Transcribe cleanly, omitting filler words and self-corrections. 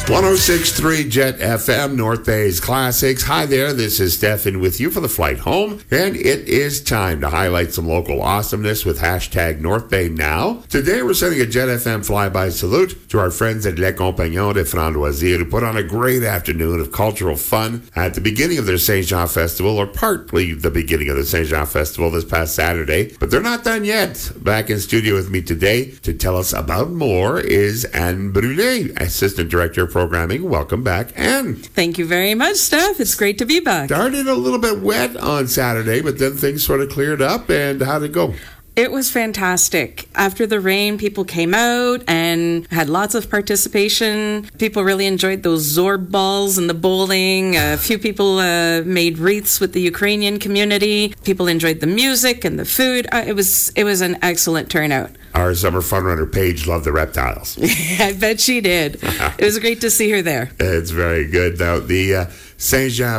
106.3 Jet FM, North Bay's Classics. Hi there, this is Stefan with you for the flight home, and it is time to highlight some local awesomeness with hashtag North Bay Now. Today we're sending a Jet FM flyby salute to our friends at Les Compagnons de Franc Loisir, who put on a great afternoon of cultural fun at the beginning of their Saint Jean Festival, or partly the beginning of the Saint Jean Festival this past Saturday. But they're not done yet. Back in studio with me today to tell us about more is Anne Brulé, Assistant Director of Programming. Welcome back, Anne. Thank you very much, Steph. It's great to be back. Started a little bit wet on Saturday, but then things sort of cleared up. And how'd it go? It was fantastic. After the rain, people came out and had lots of participation. People really enjoyed those Zorb balls and the bowling. A few people made wreaths with the Ukrainian community. People enjoyed the music and the food. It was an excellent turnout. Our summer fun runner Paige loved the reptiles. I bet she did. It was great to see her there. It's very good. Now, the Saint Jean